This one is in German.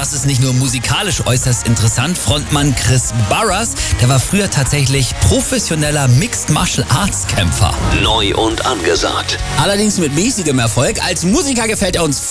das ist nicht nur musikalisch äußerst interessant. Frontmann Chris Burrers, der war früher tatsächlich professioneller Mixed Martial Arts Kämpfer. Neu und angesagt. Allerdings mit mäßigem Erfolg. Als Musiker gefällt er uns